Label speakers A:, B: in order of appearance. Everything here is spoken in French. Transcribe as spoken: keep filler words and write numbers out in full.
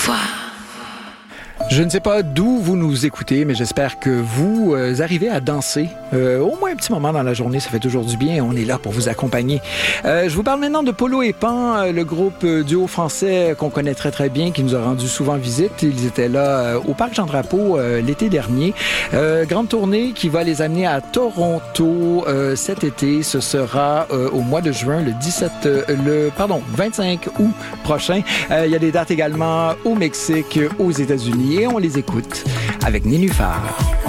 A: fois.
B: Je ne sais pas d'où vous nous écoutez, mais j'espère que vous euh, arrivez à danser euh, au moins un petit moment dans la journée. Ça fait toujours du bien. On est là pour vous accompagner. Euh, je vous parle maintenant de Polo et Pan, euh, le groupe euh, duo français qu'on connaît très très bien, qui nous a rendu souvent visite. Ils étaient là euh, au Parc Jean-Drapeau euh, l'été dernier. Euh, grande tournée qui va les amener à Toronto euh, cet été. Ce sera euh, au mois de juin, le dix-sept, euh, le pardon, vingt-cinq août prochain. Euh, il y a des dates également au Mexique, aux États-Unis. Et on les écoute avec Nénuphar.